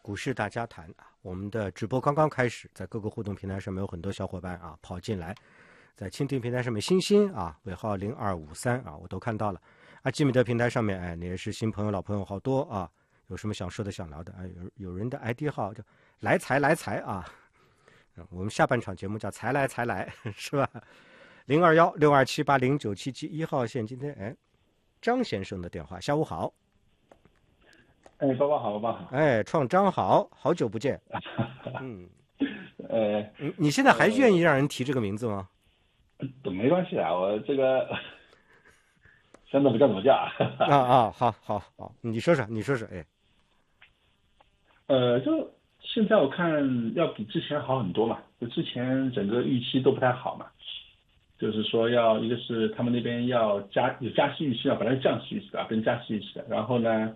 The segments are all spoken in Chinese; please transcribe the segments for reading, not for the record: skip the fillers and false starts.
股市大家谈啊，我们的直播刚刚开始，在各个互动平台上面有很多小伙伴啊跑进来，在蜻蜓平台上面星星啊尾号0253啊我都看到了，阿基米德平台上面你也是新朋友老朋友好多啊，有什么想说的想聊的啊？有人的 ID 号叫来财来财啊，我们下半场节目叫财来财来是吧？021627809771号线，今天张先生的电话，下午好。 爸爸好，爸爸好。 创张好，好久不见。你现在还愿意让人提这个名字吗？ 都没关系啊，我这个想怎么叫怎么叫啊。 好，你说说。 就现在我看要比之前好很多嘛，就之前整个预期都不太好嘛，就是说一个是他们那边有加息预期啊，本来是降息预期的，变加息预期的，然后呢。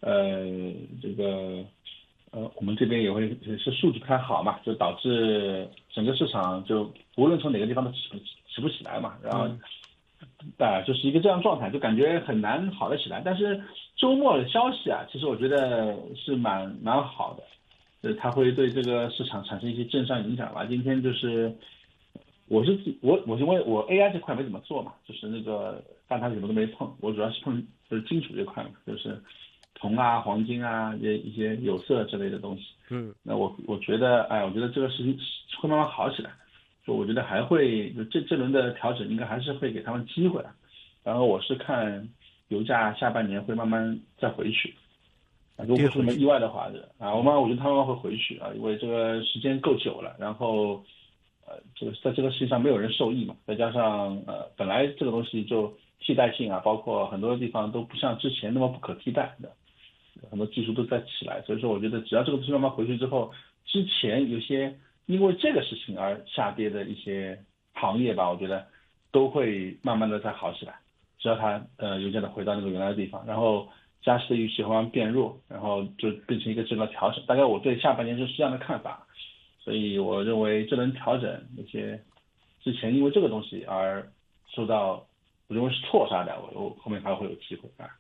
我们这边也是数据不太好嘛，就导致整个市场就无论从哪个地方都起不起来嘛，然后就是一个这样状态，就感觉很难好得起来。但是周末的消息啊，其实我觉得是蛮好的，它会对这个市场产生一些正向影响吧。今天就是我因为我 AI 这块没怎么做嘛，就是那个大盘什么都没碰，我主要是碰就是金属这块嘛，就是铜啊、黄金啊，一些有色之类的东西。那我觉得，我觉得这个事情会慢慢好起来。就我觉得还会，这轮的调整应该还是会给他们机会的。然后我是看油价下半年会慢慢再回去。如果不是什么意外的话，我觉得他们会回去啊，因为这个时间够久了。然后，在这个事情上没有人受益嘛，再加上本来这个东西就替代性啊，包括很多地方都不像之前那么不可替代的。很多技术都在起来，所以说我觉得只要这个东西慢慢回去之后，之前有些因为这个事情而下跌的一些行业吧，我觉得都会慢慢的再好起来。只要它油价的回到那个原来的地方，然后加息的预期会慢慢变弱，然后就变成一个这个调整。大概我对下半年是这样的看法，所以我认为这轮调整那些之前因为这个东西而受到，我认为是错杀的，我后面还会有机会啊。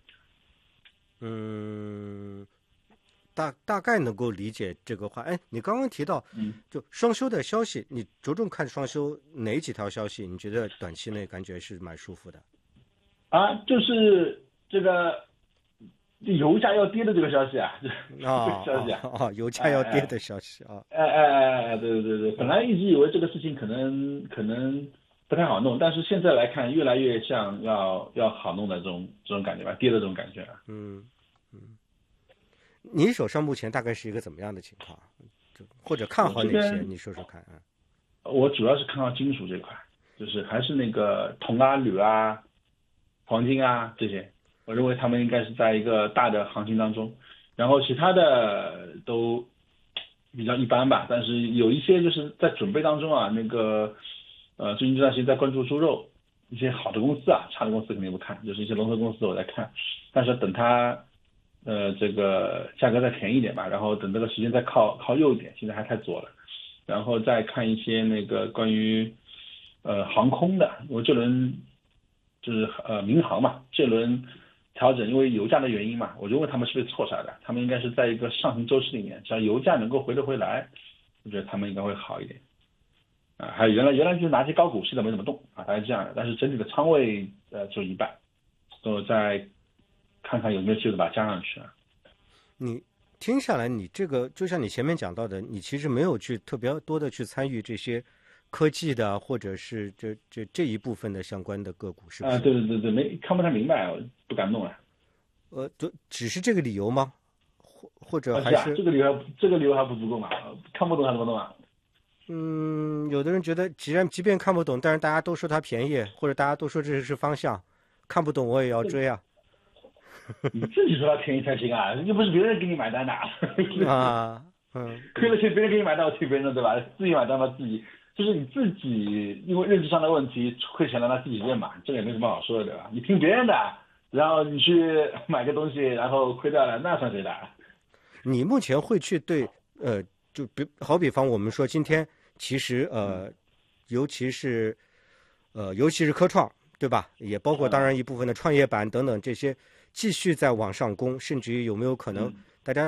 大概能够理解这个话。你刚刚提到，就双休的消息，你着重看双休哪几条消息？你觉得短期内感觉是蛮舒服的？ 就是这个油价要跌的这个消息啊，消息啊， 油价要跌的消息啊， 对，本来一直以为这个事情可能不太好弄，但是现在来看，越来越像要好弄的这种感觉吧，跌的这种感觉啊。 你手上目前大概是一个怎么样的情况？或者看好哪些？你说说看啊。 我主要是看好金属这块，就是还是那个铜啊、铝啊、黄金啊这些，我认为他们应该是在一个大的行情当中，然后其他的都比较一般吧，但是有一些就是在准备当中啊，那个最近这段时间在关注猪肉，一些好的公司啊，差的公司肯定不看，就是一些龙头公司我在看，但是等它这个价格再便宜一点吧，然后等这个时间再靠右一点，现在还太左了，然后再看一些那个关于航空的，因为这轮就是民航嘛，这轮调整因为油价的原因嘛，我认为他们是被错杀的，他们应该是在一个上行周期里面，只要油价能够回得回来，我觉得他们应该会好一点。还有原来就是拿些高股息的没怎么动啊，大概这样的，但是整体的仓位就一半，都再看看有没有机会把它加上去啊。 你听下来，你这个就像你前面讲到的，你其实没有去特别多的去参与这些科技的或者是这一部分的相关的个股，是不是？ 对，看不太明白，不敢弄啊。 只是这个理由吗？或者还是这个理由还不足够嘛？看不懂还怎么弄啊？ 有的人觉得，即便看不懂，但是大家都说它便宜，或者大家都说这是方向，看不懂我也要追啊。 你自己说它便宜才行啊，又不是别人给你买单的亏了钱别人给你买单，我替别人的对吧？自己买单嘛，自己就是你自己因为认知上的问题亏钱了，那自己认嘛，这个也没什么好说的对吧？你听别人的，然后你去买个东西，然后亏掉了，那算谁的？ 你目前会去对就好比方我们说今天其实尤其是科创对吧？也包括当然一部分的创业板等等这些继续在往上攻，甚至于有没有可能大家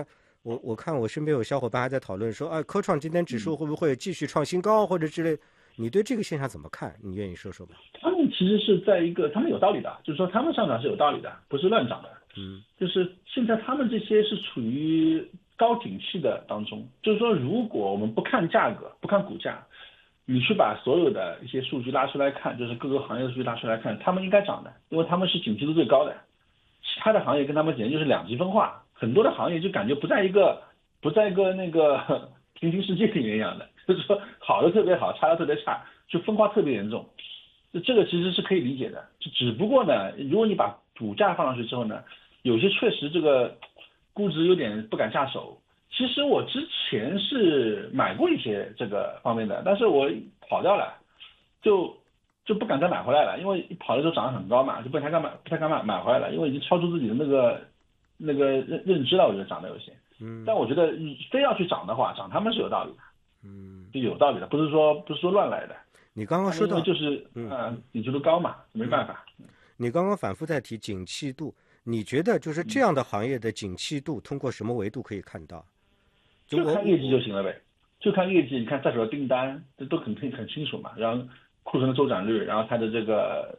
我看我身边有小伙伴还在讨论说，科创今天指数会不会继续创新高或者之类，你对这个现象怎么看？你愿意说说吗？ 他们其实是在一个，他们有道理的，就是说他们上涨是有道理的，不是乱涨的。就是现在他们这些是处于高景气的当中，就是说如果我们不看价格，不看股价，你去把所有的一些数据拉出来看，就是各个行业的数据拉出来看，他们应该涨的，因为他们是景气度最高的。其他的行业跟他们简直就是两极分化，很多的行业就感觉不在一个那个平行世界里面一样的，就是说好的特别好，差的特别差，就分化特别严重。这个其实是可以理解的，只不过呢，如果你把股价放上去之后呢，有些确实这个估值有点不敢下手。其实我之前是买过一些这个方面的，但是我跑掉了，就不敢再买回来了，因为跑的时候涨得很高嘛，就不太敢买回来了，因为已经超出自己的那个认知了，我觉得涨得有些。但我觉得非要去涨的话，涨他们是有道理的，就有道理的，不是说乱来的。 你刚刚说到就是景气度高嘛，没办法。 你刚刚反复在提景气度，你觉得就是这样的行业的景气度通过什么维度可以看到？ 就看业绩就行了呗，就看业绩，你看在手的订单这都很清楚嘛，然后库存的周转率，然后它的这个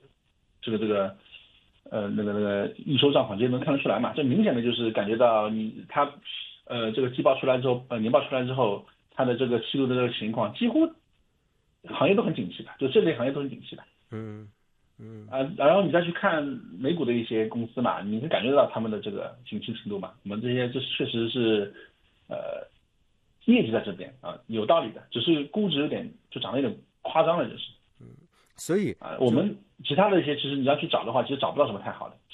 预收账款这些能看得出来嘛，这明显的就是感觉到它这个季报出来之后，年报出来之后，它的这个季度的这个情况几乎行业都很景气的，就这类行业都很景气的。然后你再去看美股的一些公司嘛，你会感觉到他们的这个景气程度嘛，我们这些这确实是业绩在这边有道理的，只是估值就涨得有点夸张了，就是。 所以我们其他的一些其实你要去找的话，其实找不到什么太好的。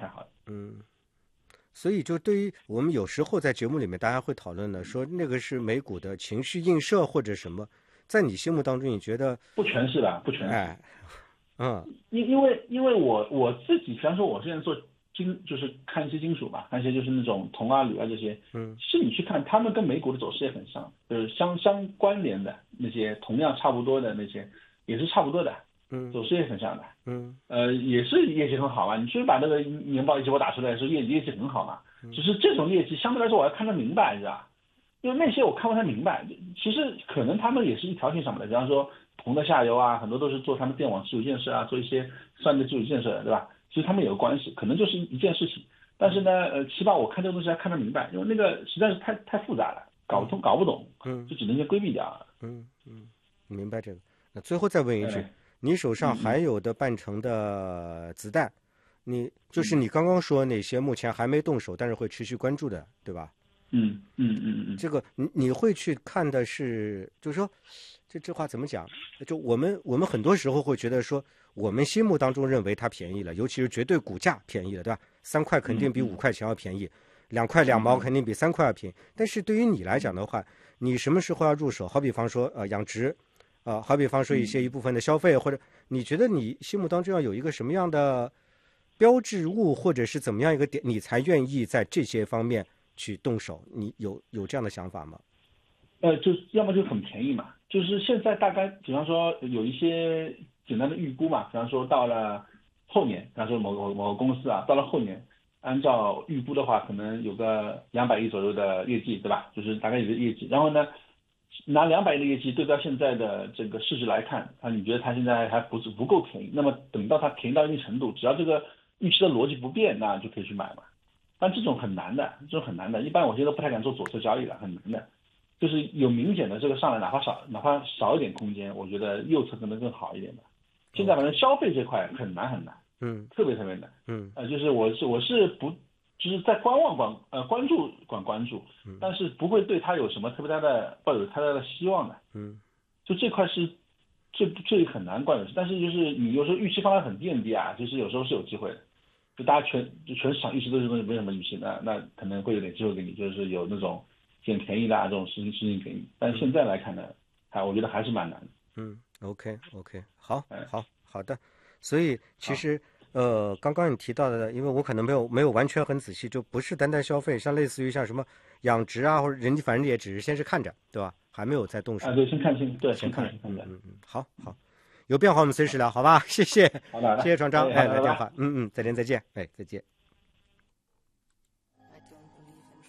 所以就对于我们有时候在节目里面大家会讨论的，说那个是美股的情绪映射或者什么，在你心目当中你觉得不全是的，不全是。因为我自己，比方说我现在做就是看一些金属嘛，看一些就是那种铜啊、铝啊这些，其实你去看他们跟美股的走势也很像，就是相关联的那些同样差不多的那些也是差不多的，走势也很像的，也是业绩很好嘛，你去把那个年报一季报打出来说业绩很好嘛，只是这种业绩相对来说我要看得明白，是吧？因为那些我看不太明白，其实可能他们也是一条线上面的，比方说铜的下游啊，很多都是做他们电网基础建设啊，做一些算力基础建设的，对吧？其实他们也有关系，可能就是一件事情。但是呢，起码我看这个东西要看得明白，因为那个实在是太复杂了，搞不通搞不懂，就只能先规避掉。 明白这个。那最后再问一句，你手上还有的半成的子弹，就是你刚刚说哪些目前还没动手，但是会持续关注的，对吧？这个你会去看的是，就是说，这话怎么讲？就我们很多时候会觉得说，我们心目当中认为它便宜了，尤其是绝对股价便宜了，对吧？3块肯定比5块钱要便宜，2块2毛肯定比3块要便宜。但是对于你来讲的话，你什么时候要入手？好比方说养殖，好比方说一部分的消费，或者你觉得你心目当中要有一个什么样的标志物，或者是怎么样一个点，你才愿意在这些方面去动手？你有这样的想法吗？ 就要么就很便宜嘛，就是现在大概，比方说有一些简单的预估嘛，比方说到了后年，比方说某个公司到了后年，按照预估的话，可能有个200亿左右的业绩，对吧？就是大概有个业绩，然后呢，拿200亿的业绩对照现在的这个市值来看，你觉得它现在还不够便宜，那么等到它便宜到一定程度，只要这个预期的逻辑不变，那就可以去买嘛。但这种很难的，一般我现在都不太敢做左侧交易了，很难的。就是有明显的这个上来，哪怕少一点空间，我觉得右侧可能更好一点的。现在反正消费这块很难，特别难。就是我是不就是在观望关注，但是不会对它有什么特别抱有太大的希望的。就这块是最很难关注，但是就是你有时候预期放得很低啊，就是有时候是有机会的。就大家全市场预期都是没什么预期，那可能会有点机会给你，就是有那种捡便宜的这种事情便宜。但是现在来看呢，我觉得还是蛮难的。 OK， 好的。所以其实刚刚你提到的，因为我可能没有完全很仔细，就不是单单消费，像类似于像什么养殖啊，或者人家反正也只是先是看着，对吧？还没有再动手。 对，先看清，对，先看着。 好，有变化我们随时聊，好吧？谢谢，谢谢船长，来电话，再见，再见。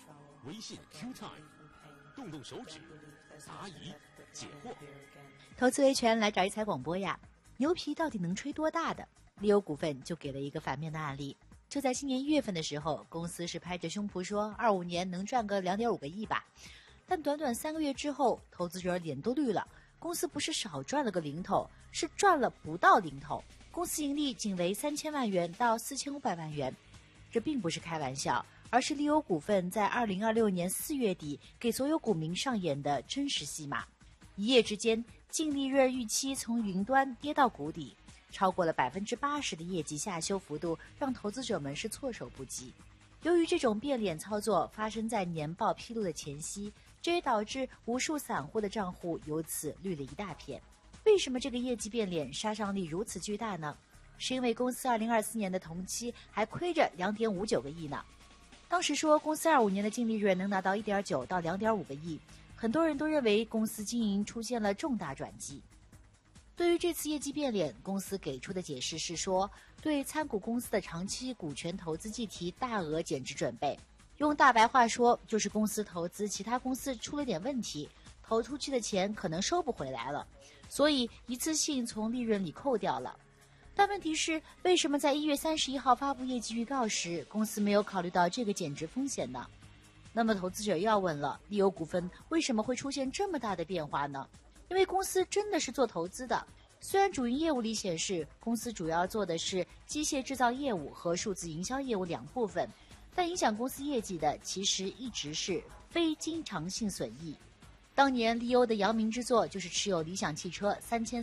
微信 Q Time， 动动手指，答疑解惑。 投资维权来找一财广播呀，牛皮到底能吹多大的？利欧股份就给了一个反面的案例。就在今年1月份的时候，公司是拍着胸脯说25年能赚个2.5个亿吧，但短短3个月之后，投资者脸都绿了。公司不是少赚了个零头，是赚了不到零头。公司盈利仅为3000万元到4500万元，这并不是开玩笑，而是利欧股份在2026年4月底给所有股民上演的真实戏码。一夜之间，净利润预期从云端跌到谷底，超过了80%的业绩下修幅度，让投资者们是措手不及。由于这种变脸操作发生在年报披露的前夕，这也导致无数散户的账户由此绿了一大片。为什么这个业绩变脸杀伤力如此巨大呢？是因为公司2024年的同期还亏着2.59个亿呢。当时说公司25年的净利润能达到1.9到2.5个亿，很多人都认为公司经营出现了重大转机。对于这次业绩变脸，公司给出的解释是说，对参股公司的长期股权投资计提大额减值准备。用大白话说，就是公司投资其他公司出了点问题，投出去的钱可能收不回来了，所以一次性从利润里扣掉了。但问题是，为什么在1月31号发布业绩预告时，公司没有考虑到这个减值风险呢？那么投资者要问了，利欧股份为什么会出现这么大的变化呢？因为公司真的是做投资的，虽然主营业务里显示公司主要做的是机械制造业务和数字营销业务2部分，但影响公司业绩的其实一直是非经常性损益。当年利欧的扬名之作就是持有理想汽车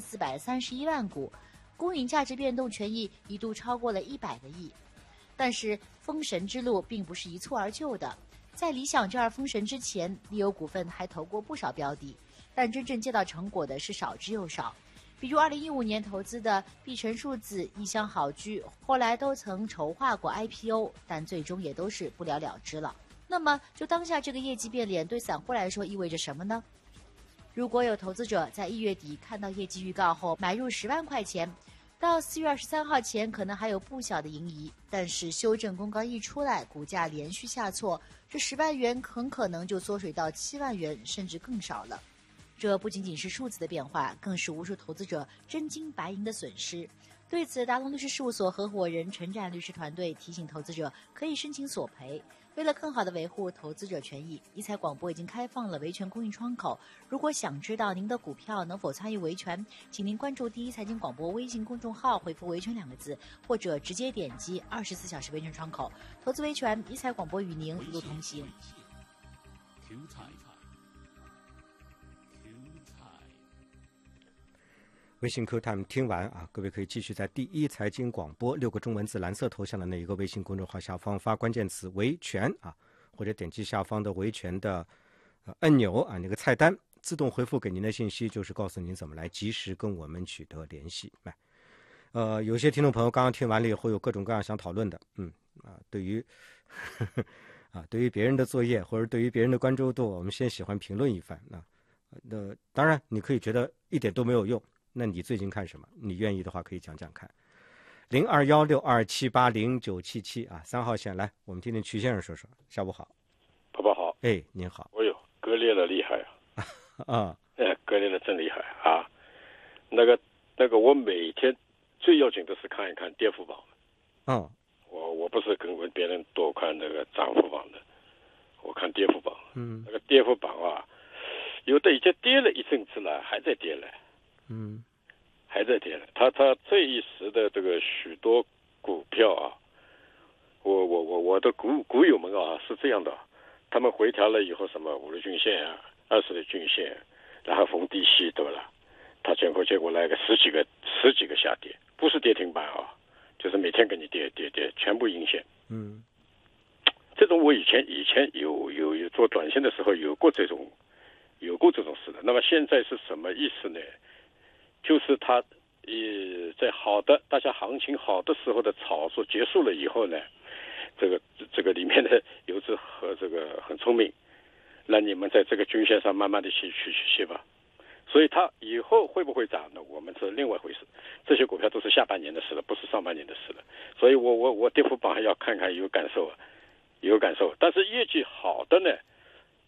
3431万股，公允价值变动权益一度超过了100个亿。但是封神之路并不是一蹴而就的，在理想这儿封神之前，利欧股份还投过不少标的，但真正见到成果的是少之又少。比如2015年投资的碧城数字、一箱好居，后来都曾筹划过 IPO， 但最终也都是不了了之了。那么就当下这个业绩变脸对散户来说意味着什么呢？如果有投资者在1月底看到业绩预告后买入10万块钱，到4月23号前可能还有不小的盈余，但是修正公告一出来，股价连续下挫，这10万元很可能就缩水到7万元甚至更少了。这不仅仅是数字的变化，更是无数投资者真金白银的损失。对此，达龙律师事务所合伙人陈展律师团队提醒投资者可以申请索赔。为了更好地维护投资者权益，一财广播已经开放了维权公益窗口。如果想知道您的股票能否参与维权，请您关注第一财经广播微信公众号，回复维权2个字，或者直接点击24小时维权窗口。投资维权，一财广播与您一路同行。 微信 Q Time 听完啊，各位可以继续在第一财经广播6个中文字蓝色头像的那一个微信公众号下方发关键词维权啊，或者点击下方的维权的按钮啊，那个菜单自动回复给您的信息，就是告诉您怎么来及时跟我们取得联系。有些听众朋友刚刚听完了以后有各种各样想讨论的，对于对于别人的作业或者对于别人的关注度，我们先喜欢评论一番。那当然你可以觉得一点都没有用，那你最近看什么？你愿意的话可以讲讲看。021627809777啊，3号线来，我们听听曲先生说说。下午好。 爸爸好。 哎，您好。 哎呦，割裂了厉害啊！ 割裂的真厉害啊！那个，我每天最要紧的是看一看跌幅榜。我不是跟别人多看那个涨幅榜的，我看跌幅榜。那个跌幅榜啊，有的已经跌了一阵子了，还在跌了。还在跌了。他这一时的这个许多股票啊，我的股友们啊是这样的，他们回调了以后，什么5日均线啊、20日均线，然后逢低吸，对了，他结果来个十几个下跌，不是跌停板啊，就是每天给你跌，全部阴线。这种我以前有做短线的时候有过这种事的。那么现在是什么意思呢？就是它在大家行情好的时候的炒作结束了以后呢，这个里面的游资和这个很聪明，让你们在这个均线上慢慢的去吧。所以它以后会不会涨呢？我们是另外一回事。这些股票都是下半年的事了，不是上半年的事了。所以我跌幅榜还要看看有感受。但是业绩好的呢，